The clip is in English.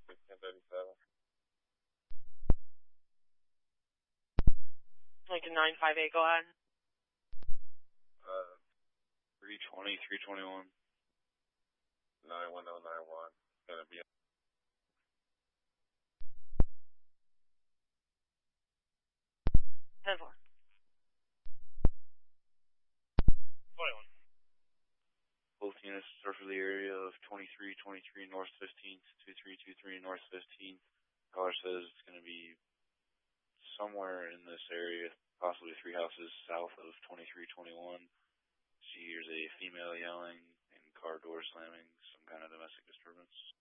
1037. Lincoln 958, go ahead. 320, 321. 91091. Gonna be 10-4. 21. both units search for the area of 2323 North 15th, 2323 North 15th. Caller says it's going to be somewhere in this area, possibly 3 houses south of 2321. She hears a female yelling and car door slamming, some kind of domestic disturbance.